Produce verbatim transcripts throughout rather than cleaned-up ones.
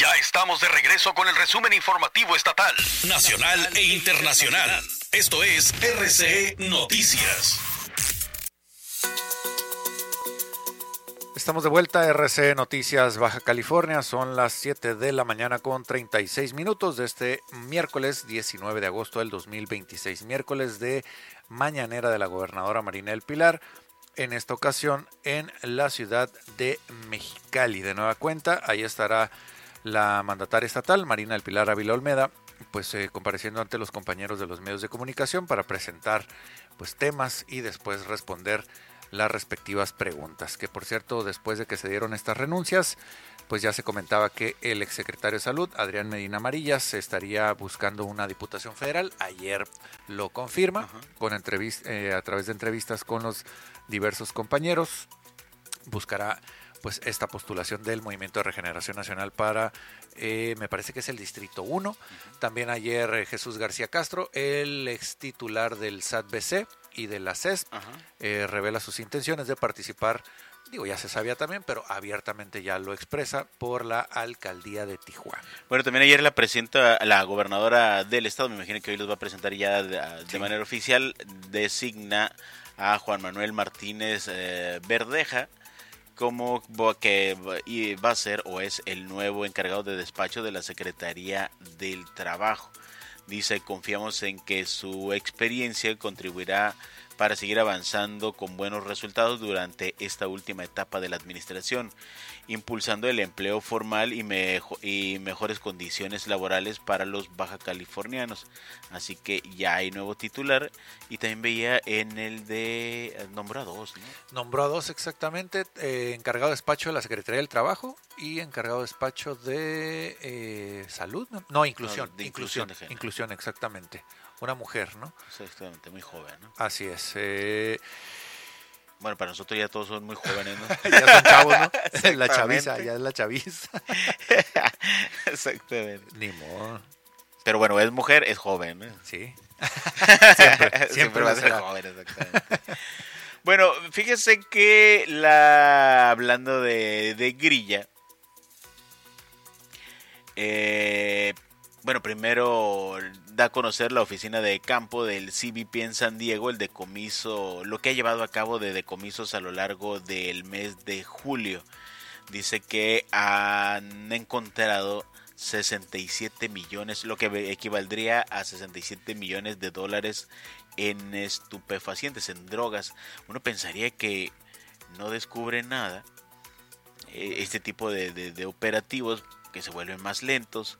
Ya estamos de regreso con el resumen informativo estatal, nacional e internacional. Esto es R C E Noticias. Estamos de vuelta, R C E Noticias Baja California, son las siete de la mañana con treinta y seis minutos de este miércoles diecinueve de agosto del dos mil veintiséis, miércoles de mañanera de la gobernadora Marina del Pilar, en esta ocasión en la ciudad de Mexicali. De nueva cuenta, ahí estará la mandataria estatal, Marina del Pilar Ávila Olmeda, pues eh, compareciendo ante los compañeros de los medios de comunicación para presentar pues temas y después responder las respectivas preguntas, que por cierto, después de que se dieron estas renuncias, pues ya se comentaba que el exsecretario de Salud, Adrián Medina Amarillas, estaría buscando una diputación federal. Ayer lo confirma, uh-huh. con entrevist- eh, a través de entrevistas con los diversos compañeros, buscará pues esta postulación del Movimiento de Regeneración Nacional para, eh, me parece que es el Distrito uno. Uh-huh. También ayer eh, Jesús García Castro, el ex titular del S A T B C y de la C E S P, uh-huh. eh, revela sus intenciones de participar, digo, ya se sabía también, pero abiertamente ya lo expresa, por la alcaldía de Tijuana. Bueno, también ayer la presenta la gobernadora del estado, me imagino que hoy los va a presentar ya de, de sí. manera oficial, designa a Juan Manuel Martínez eh, Verdeja como que va a ser o es el nuevo encargado de despacho de la Secretaría del Trabajo. Dice, confiamos en que su experiencia contribuirá para seguir avanzando con buenos resultados durante esta última etapa de la administración, impulsando el empleo formal y, mejo- y mejores condiciones laborales para los baja californianos. Así que ya hay nuevo titular, y también veía en el de... nombró a dos, ¿no? Nombró a dos exactamente, eh, encargado de despacho de la Secretaría del Trabajo y encargado de despacho de eh, Salud, ¿no? No, inclusión, no, de inclusión, inclusión, de inclusión, exactamente. Una mujer, ¿no? Exactamente, muy joven, ¿no? Así es. Eh... Bueno, para nosotros ya todos son muy jóvenes, ¿no? Ya son chavos, ¿no? La chaviza, ya es la chaviza. Exactamente. Ni modo. Pero bueno, es mujer, es joven, ¿no? Sí. siempre, siempre, siempre va a ser será. joven, exactamente. Bueno, fíjese que la hablando de, de grilla, eh, bueno, primero da a conocer la oficina de campo del C B P en San Diego, el decomiso, lo que ha llevado a cabo de decomisos a lo largo del mes de julio. Dice que han encontrado sesenta y siete millones, lo que equivaldría a sesenta y siete millones de dólares en estupefacientes, en drogas. Uno pensaría que no descubre nada, eh, este tipo de, de, de operativos que se vuelven más lentos.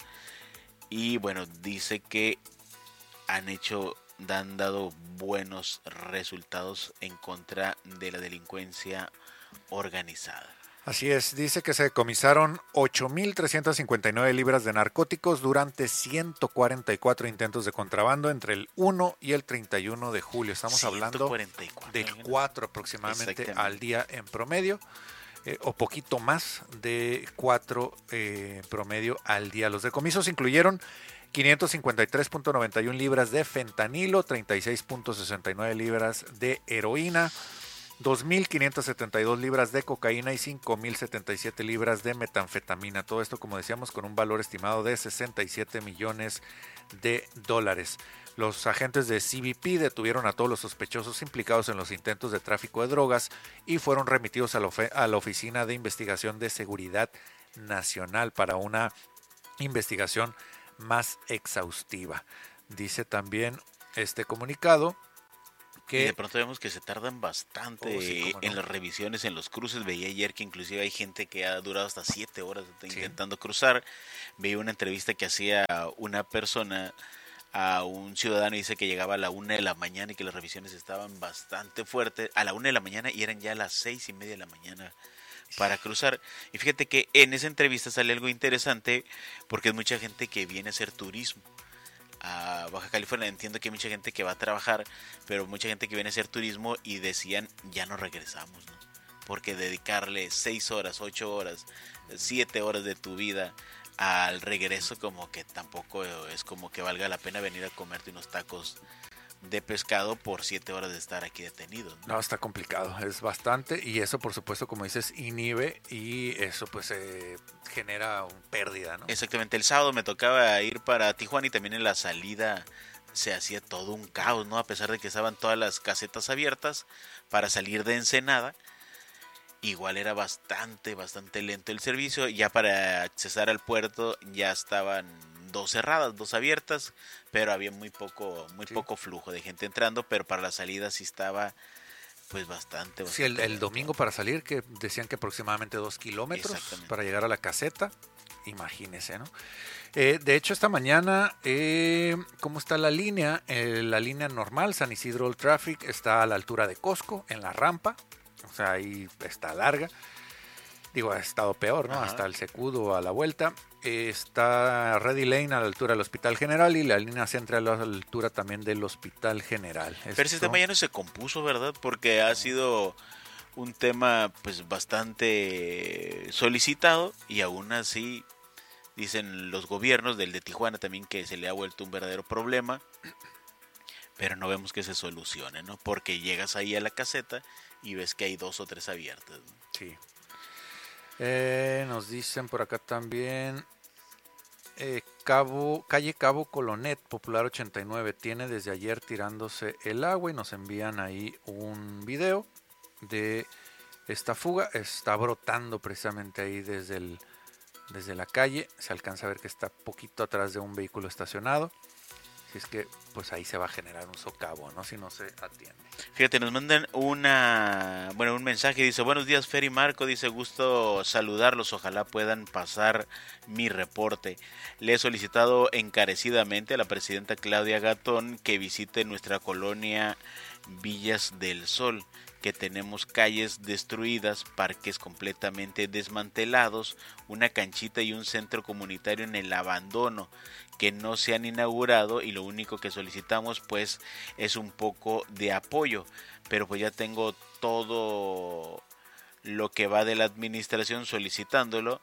Y bueno, dice que han hecho, han dado buenos resultados en contra de la delincuencia organizada. Así es, dice que se decomisaron ocho mil trescientas cincuenta y nueve libras de narcóticos durante ciento cuarenta y cuatro intentos de contrabando entre el uno y el treinta y uno de julio. Estamos hablando de cuatro aproximadamente al día en promedio. Eh, o poquito más de cuatro eh, promedio al día. Los decomisos incluyeron quinientos cincuenta y tres punto noventa y uno libras de fentanilo, treinta y seis punto sesenta y nueve libras de heroína, dos mil quinientas setenta y dos libras de cocaína y cinco mil setenta y siete libras de metanfetamina. Todo esto, como decíamos, con un valor estimado de sesenta y siete millones de dólares. Los agentes de C B P detuvieron a todos los sospechosos implicados en los intentos de tráfico de drogas y fueron remitidos a la, of- a la Oficina de Investigación de Seguridad Nacional para una investigación más exhaustiva. Dice también este comunicado que... Y de pronto vemos que se tardan bastante oh, sí, no. en las revisiones, en los cruces. Veía ayer que inclusive hay gente que ha durado hasta siete horas intentando sí. cruzar. Veía una entrevista que hacía una persona a un ciudadano y dice que llegaba a la una de la mañana y que las revisiones estaban bastante fuertes. A la una de la mañana y eran ya las seis y media de la mañana para cruzar. Y fíjate que en esa entrevista sale algo interesante porque es mucha gente que viene a hacer turismo a Baja California. Entiendo que hay mucha gente que va a trabajar, pero mucha gente que viene a hacer turismo y decían, ya no regresamos, ¿no? Porque dedicarle seis horas, ocho horas, siete horas de tu vida al regreso como que tampoco es como que valga la pena venir a comerte unos tacos de pescado por siete horas de estar aquí detenidos, ¿no? No, está complicado, es bastante, y eso por supuesto, como dices, inhibe, y eso pues eh, genera un pérdida, ¿no? Exactamente, el sábado me tocaba ir para Tijuana y también en la salida se hacía todo un caos, ¿no? A pesar de que estaban todas las casetas abiertas para salir de Ensenada, igual era bastante, bastante lento el servicio. Ya para accesar al puerto ya estaban dos cerradas, dos abiertas, pero había muy poco, muy sí. poco flujo de gente entrando, pero para la salida sí estaba pues bastante. bastante sí, el, el domingo para salir, que decían que aproximadamente dos kilómetros para llegar a la caseta, imagínese, ¿no? Eh, de hecho, esta mañana, eh, ¿cómo está la línea? Eh, la línea normal, San Isidro Old Traffic, está a la altura de Costco, en la rampa, o sea, ahí está larga. Digo, ha estado peor, ¿no? Ajá. Hasta el Secudo a la vuelta. Eh, está Ready Lane a la altura del Hospital General y la línea central a la altura también del Hospital General. Pero Esto... este mañana se compuso, ¿verdad? Porque ha sido un tema pues bastante solicitado y aún así dicen los gobiernos del de Tijuana también que se le ha vuelto un verdadero problema, pero no vemos que se solucione, ¿no? Porque llegas ahí a la caseta y ves que hay dos o tres abiertas, ¿no? Sí. Eh, nos dicen por acá también eh, Cabo, calle Cabo Colonet, Popular ochenta y nueve, tiene desde ayer tirándose el agua y nos envían ahí un video de esta fuga. Está brotando precisamente ahí desde, el, desde la calle, se alcanza a ver que está poquito atrás de un vehículo estacionado. Si es que pues ahí se va a generar un socavo, ¿no? Si no se atiende. Fíjate, nos mandan una, bueno, un mensaje, dice, buenos días Fer y Marco, dice, gusto saludarlos, ojalá puedan pasar mi reporte. Le he solicitado encarecidamente a la presidenta Claudia Gatón que visite nuestra colonia Villas del Sol, que tenemos calles destruidas, parques completamente desmantelados, una canchita y un centro comunitario en el abandono que no se han inaugurado, y lo único que solicitamos pues es un poco de apoyo, pero pues ya tengo todo lo que va de la administración solicitándolo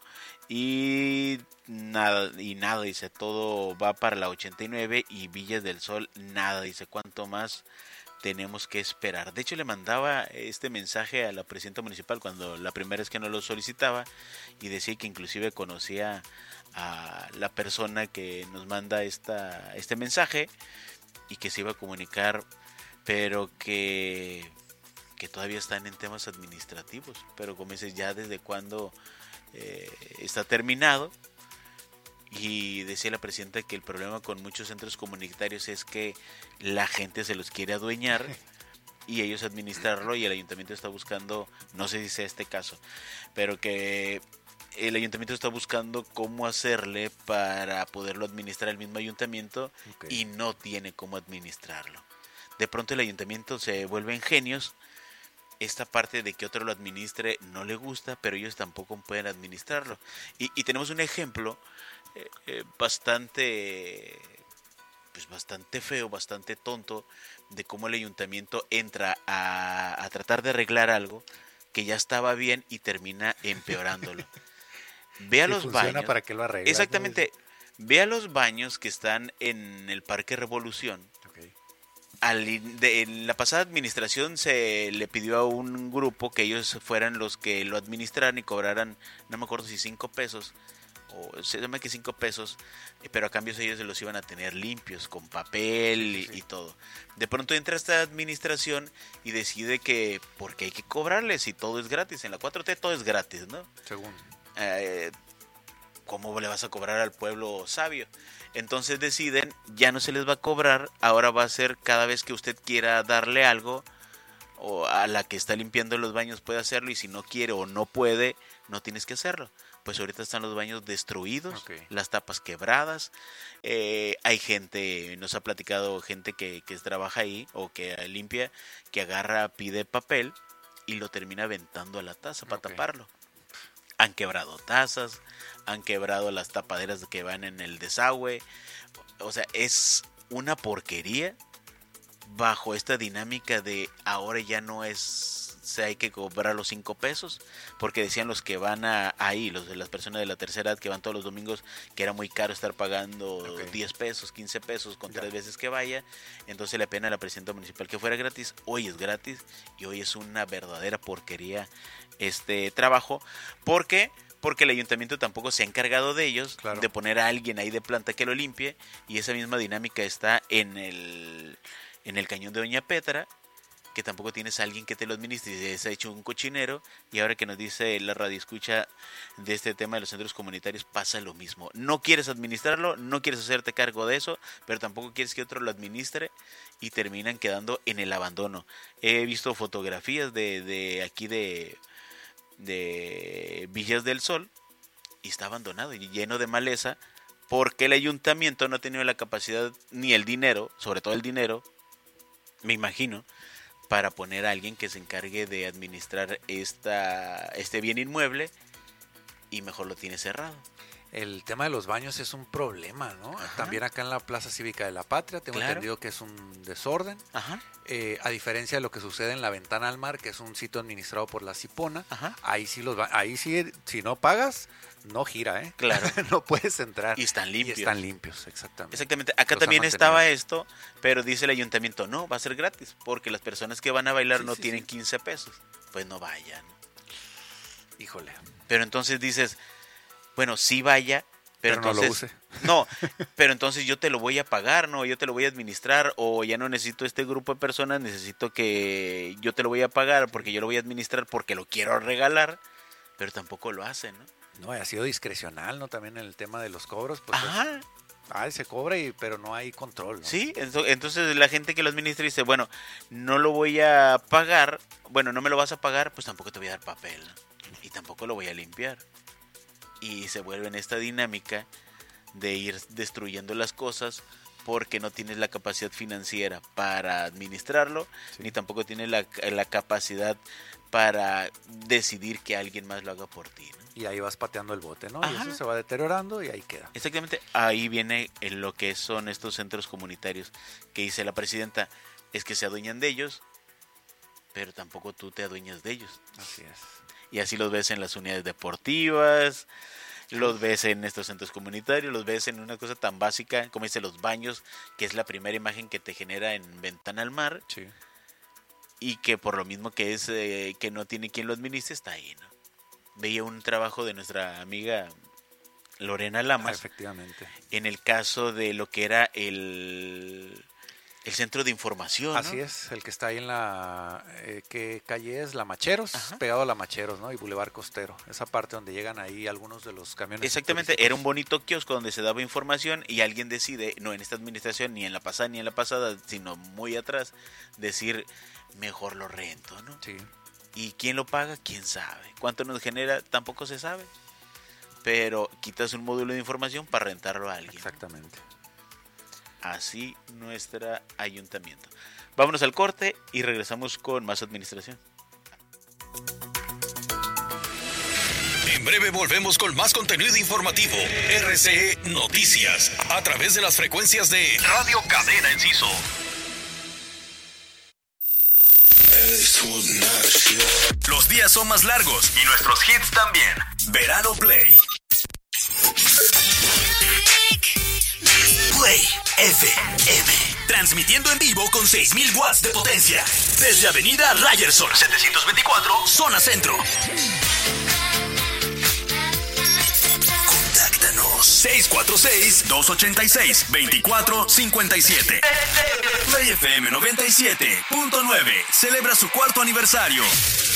y nada, y nada, dice, todo va para la ochenta y nueve y Villas del Sol, nada, dice, cuánto más tenemos que esperar. De hecho, le mandaba este mensaje a la presidenta municipal cuando la primera vez que nos lo solicitaba y decía que inclusive conocía a la persona que nos manda esta, este mensaje y que se iba a comunicar, pero que, que todavía están en temas administrativos. Pero como dices, ya desde cuando eh, está terminado. Y decía la presidenta que el problema con muchos centros comunitarios es que la gente se los quiere adueñar y ellos administrarlo, y el ayuntamiento está buscando, no sé si sea este caso, pero que el ayuntamiento está buscando cómo hacerle para poderlo administrar el mismo ayuntamiento, okay, y no tiene cómo administrarlo. De pronto el ayuntamiento se vuelve en genios. Esta parte de que otro lo administre no le gusta, pero ellos tampoco pueden administrarlo. Y, y tenemos un ejemplo eh, eh, bastante, pues bastante feo, bastante tonto, de cómo el ayuntamiento entra a, a tratar de arreglar algo que ya estaba bien y termina empeorándolo. Ve a si los baños. Para que lo arregle, exactamente. ¿No? Ve a los baños que están en el Parque Revolución. Okay. Al, de, en la pasada administración se le pidió a un grupo que ellos fueran los que lo administraran y cobraran, no me acuerdo si cinco pesos o se llama que cinco pesos, pero a cambio ellos se los iban a tener limpios con papel y, sí. y todo. De pronto entra esta administración y decide que porque hay que cobrarles y todo es gratis. En la cuatro T todo es gratis, ¿no? Según. Eh, ¿Cómo le vas a cobrar al pueblo sabio? Entonces deciden, ya no se les va a cobrar, ahora va a ser cada vez que usted quiera darle algo, o a la que está limpiando los baños puede hacerlo, y si no quiere o no puede, no tienes que hacerlo. Pues ahorita están los baños destruidos, okay, las tapas quebradas, eh, hay gente, nos ha platicado gente que, que trabaja ahí o que limpia, que agarra, pide papel y lo termina aventando a la taza para okay. taparlo. Han quebrado tazas, han quebrado las tapaderas que van en el desagüe. O sea, es una porquería bajo esta dinámica de ahora ya no es se hay que cobrar los cinco pesos, porque decían los que van a, ahí, los de las personas de la tercera edad que van todos los domingos, que era muy caro estar pagando okay. diez pesos, quince pesos con ya. tres veces que vaya. Entonces le pena a la presidenta municipal que fuera gratis. Hoy es gratis y hoy es una verdadera porquería este trabajo. ¿Por qué? Porque el ayuntamiento tampoco se ha encargado de ellos, claro. de poner a alguien ahí de planta que lo limpie, y esa misma dinámica está en el, en el cañón de Doña Petra, que tampoco tienes a alguien que te lo administre y se ha hecho un cochinero. Y ahora que nos dice la radioescucha de este tema de los centros comunitarios, pasa lo mismo. No quieres administrarlo, no quieres hacerte cargo de eso, pero tampoco quieres que otro lo administre, y terminan quedando en el abandono. He visto fotografías de, de aquí de... de Villas del Sol, y está abandonado y lleno de maleza, porque el ayuntamiento no ha tenido la capacidad ni el dinero, sobre todo el dinero, me imagino, para poner a alguien que se encargue de administrar esta, este bien inmueble, y mejor lo tiene cerrado. El tema de los baños es un problema, ¿no? Ajá. También acá en la Plaza Cívica de la Patria tengo claro. entendido que es un desorden. Ajá. Eh, a diferencia de lo que sucede en la Ventana al Mar, que es un sitio administrado por la Cipona, Ajá. ahí sí los ba- ahí sí, si no pagas, no gira, ¿eh? Claro. No puedes entrar. Y están limpios. Y están limpios, exactamente. Exactamente. Acá los también estaba esto, pero dice el ayuntamiento, no, va a ser gratis, porque las personas que van a bailar sí, no sí, tienen sí. quince pesos. Pues no vayan. Híjole. Pero entonces dices, bueno, sí vaya, pero, pero entonces, no lo use. No, pero entonces yo te lo voy a pagar, no, yo te lo voy a administrar, o ya no necesito este grupo de personas, necesito que yo te lo voy a pagar porque yo lo voy a administrar porque lo quiero regalar, pero tampoco lo hacen, ¿no? No, ha sido discrecional, ¿no? También en el tema de los cobros, pues, Ajá. pues ah, se cobra, y, pero no hay control, ¿no? Sí, entonces la gente que lo administra dice, bueno, no lo voy a pagar, bueno, no me lo vas a pagar, pues tampoco te voy a dar papel, ¿no? Y tampoco lo voy a limpiar. Y se vuelve en esta dinámica de ir destruyendo las cosas, porque no tienes la capacidad financiera para administrarlo, sí. ni tampoco tienes la, la capacidad para decidir que alguien más lo haga por ti, ¿no? Y ahí vas pateando el bote, ¿no? Ajá. Y eso se va deteriorando y ahí queda. Exactamente, ahí viene en lo que son estos centros comunitarios, que dice la presidenta, es que se adueñan de ellos, pero tampoco tú te adueñas de ellos. Así es. Y así los ves en las unidades deportivas, los ves en estos centros comunitarios, los ves en una cosa tan básica como dice los baños, que es la primera imagen que te genera en Ventana al Mar. Sí. Y que por lo mismo que es eh, que no tiene quien lo administre, está ahí, ¿no? Veía un trabajo de nuestra amiga Lorena Lamas. Ah, efectivamente. En el caso de lo que era el... el centro de información, Así ¿no? es, el que está ahí en la... Eh, ¿qué calle es? La Macheros, Ajá. pegado a la Macheros, ¿no? Y Boulevard Costero. Esa parte donde llegan ahí algunos de los camiones. Exactamente, era un bonito kiosco donde se daba información, y alguien decide, no en esta administración, ni en la pasada ni en la pasada, sino muy atrás, decir, mejor lo rento, ¿no? Sí. ¿Y quién lo paga? ¿Quién sabe? ¿Cuánto nos genera? Tampoco se sabe. Pero quitas un módulo de información para rentarlo a alguien. Exactamente. Así nuestro ayuntamiento. Vámonos al corte y regresamos con más administración. En breve volvemos con más contenido informativo. R C E Noticias, a través de las frecuencias de Radio Cadena Enciso. Los días son más largos y nuestros hits también. Verano Play. Play F M. Transmitiendo en vivo con seis mil watts de potencia. Desde Avenida Ryerson setecientos veinticuatro, Zona Centro. Contáctanos seis cuatro seis, dos ocho seis, dos cuatro cinco siete. Play F M noventa y siete punto nueve celebra su cuarto aniversario.